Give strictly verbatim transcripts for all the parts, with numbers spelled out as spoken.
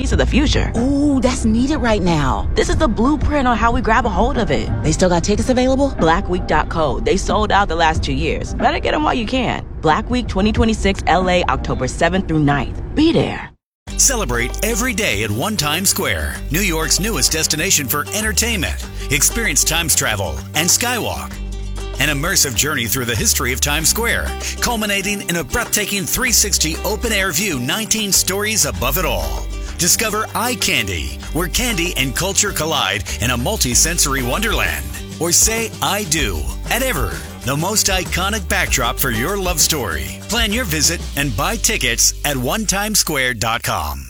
piece of the future. Ooh, that's needed right now. This is the blueprint on how we grab a hold of it. They still got tickets available? black week dot co. They sold out the last two years. Better get them while you can. Black Week twenty twenty-six L A, October seventh through ninth. Be there. Celebrate every day at One Times Square, New York's newest destination for entertainment. Experience Times travel and Skywalk. An immersive journey through the history of Times Square, culminating in a breathtaking three sixty open-air view, nineteen stories above it all. Discover Eye Candy, where candy and culture collide in a multi-sensory wonderland. Or say I do at Ever, the most iconic backdrop for your love story. Plan your visit and buy tickets at one times square dot com.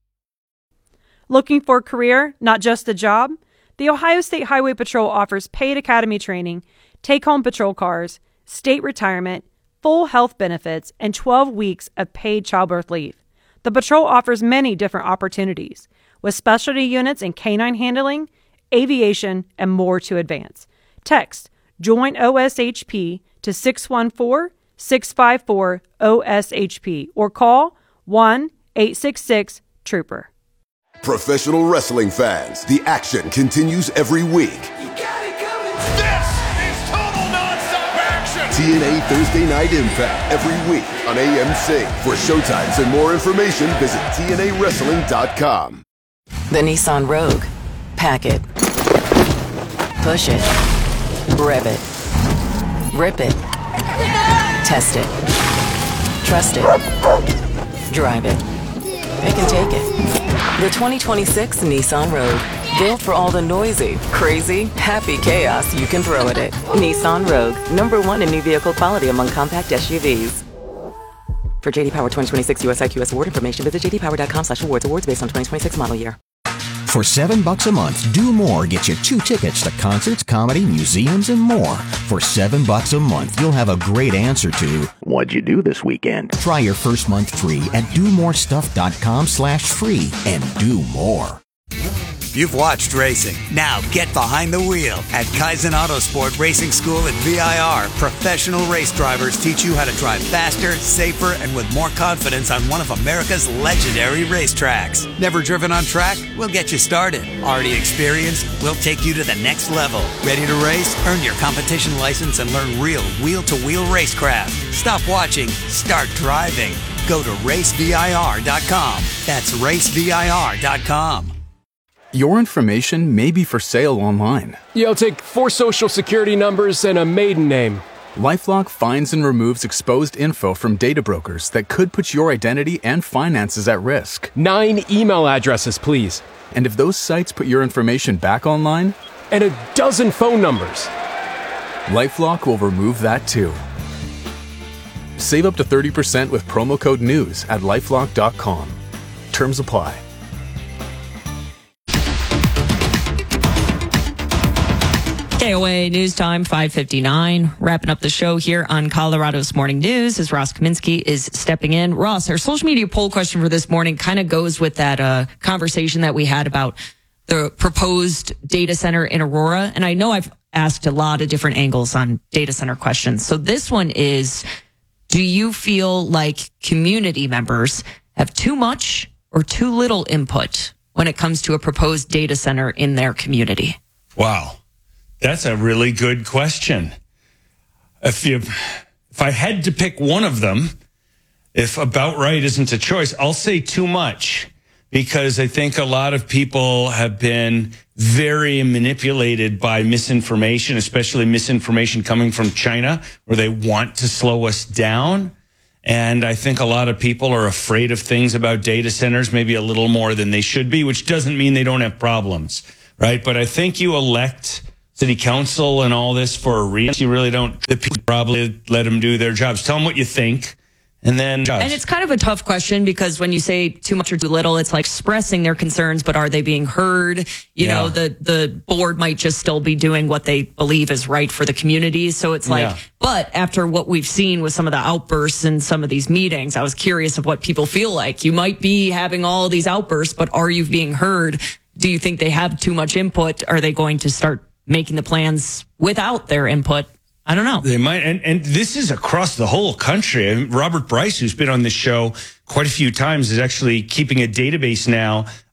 Looking for a career, not just a job? The Ohio State Highway Patrol offers paid academy training, take-home patrol cars, state retirement, full health benefits, and twelve weeks of paid childbirth leave. The patrol offers many different opportunities, with specialty units in canine handling, aviation, and more to advance. Text Join O S H P to six one four, six five four, O S H P or call one eight six six Trooper. Professional wrestling fans, the action continues every week. You got it coming. This is total nonstop action. T N A Thursday Night Impact every week on A M C. For showtimes and more information, visit T N A wrestling dot com. The Nissan Rogue. Pack it. Push it. Rev it. Rip it. Test it. Trust it. Drive it. Pick and take it. The twenty twenty-six Nissan Rogue. Built for all the noisy, crazy, happy chaos you can throw at it. Nissan Rogue. Number one in new vehicle quality among compact S U Vs. For J D Power twenty twenty-six U S I Q S award information, visit j d power dot com slash awards. Awards based on twenty twenty-six model year. For seven bucks a month, Do More gets you two tickets to concerts, comedy, museums, and more. For seven bucks a month, you'll have a great answer to what'd you do this weekend? Try your first month free at do more stuff dot com slash free and do more. You've watched racing. Now get behind the wheel. At Kaizen Autosport Racing School at V I R, professional race drivers teach you how to drive faster, safer, and with more confidence on one of America's legendary racetracks. Never driven on track? We'll get you started. Already experienced? We'll take you to the next level. Ready to race? Earn your competition license and learn real wheel-to-wheel racecraft. Stop watching. Start driving. Go to race V I R dot com. That's race V I R dot com. Your information may be for sale online. Yeah, I'll take four social security numbers and a maiden name. LifeLock finds and removes exposed info from data brokers that could put your identity and finances at risk. Nine email addresses, please. And if those sites put your information back online? And a dozen phone numbers. LifeLock will remove that too. Save up to thirty percent with promo code NEWS at lifelock dot com. Terms apply. K O A News Time, five fifty-nine. Wrapping up the show here on Colorado's Morning News as Ross Kaminsky is stepping in. Ross, our social media poll question for this morning kind of goes with that uh, conversation that we had about the proposed data center in Aurora. And I know I've asked a lot of different angles on data center questions. So this one is, do you feel like community members have too much or too little input when it comes to a proposed data center in their community? Wow. That's a really good question. If you, if I had to pick one of them, if about right isn't a choice, I'll say too much, because I think a lot of people have been very manipulated by misinformation, especially misinformation coming from China, where they want to slow us down. And I think a lot of people are afraid of things about data centers, maybe a little more than they should be, which doesn't mean they don't have problems, right? But I think you elect city council and all this for a reason. You really don't, the people probably let them do their jobs. Tell them what you think, and then judge. And it's kind of a tough question, because when you say too much or too little, it's like expressing their concerns, but are they being heard? You yeah. know, the, the board might just still be doing what they believe is right for the community. So it's like, yeah. but after what we've seen with some of the outbursts in some of these meetings, I was curious of what people feel like. You might be having all these outbursts, but are you being heard? Do you think they have too much input? Are they going to start making the plans without their input? I don't know. They might. And, and this is across the whole country. I mean, Robert Bryce, who's been on this show quite a few times, is actually keeping a database now